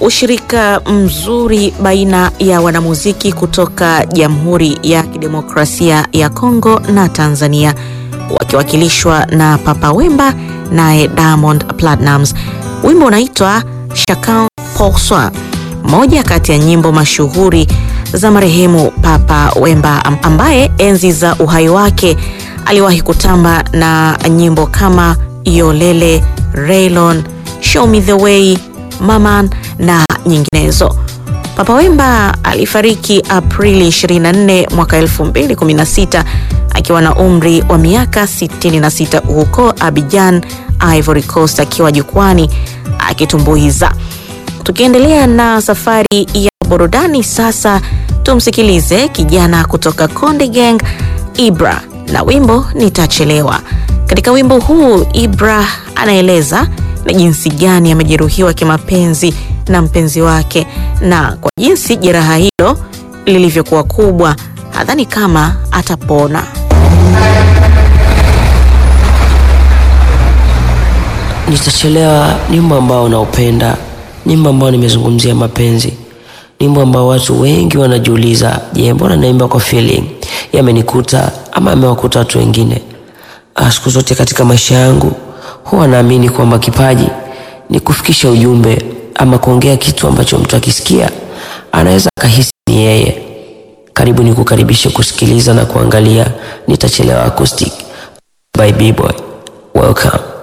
ushirika mzuri baina ya wanamuziki kutoka Jamhuri ya Kidemokrasia ya Kongo na Tanzania, wakiwakilishwa na Papa Wemba naye Diamond Platnumz. Wimbo unaitwa Chacun pour soi, moja kati ya nyimbo mashuhuri za marehemu Papa Wemba, ambaye enzi za uhai wake aliwahi kutamba na nyimbo kama Yolele, Raylon, Show Me The Way, Maman na nyinginezo. Papa Wemba alifariki Aprili 24 mwaka 2016 akiwa na umri wa miaka 66 huko Abidjan, Ivory Coast, akiwa jukwani akitumbuiza. Tukiendelea na safari ya burudani sasa, tumsikilize kijana kutoka Konde Gang, Ibra, na wimbo Nitachelewa. Katika wimbo huu Ibra anaeleza na jinsi gani amejeruhiwa kimapenzi na mpenzi wake, na kwa jinsi jeraha hilo lilivyokuwa kubwa hadhani kama atapona. Nitachelewa ni wimbo ambao naupenda, ni wimbo ambao nimezungumzia mapenzi, ni wimbo ambao watu wengi wanajiuliza, je, mbona naimba kwa feeling? Yamenikuta ama amewakuta watu wengine? Siku zote katika maisha yangu huwa naamini kwamba kipaji ni kufikisha ujumbe ama kuongea kitu ambacho mtu akisikia anaweza kahisi ni yeye. Karibu nikukaribishe kusikiliza na kuangalia Nitachelewa Acoustic by B-Boy. Welcome.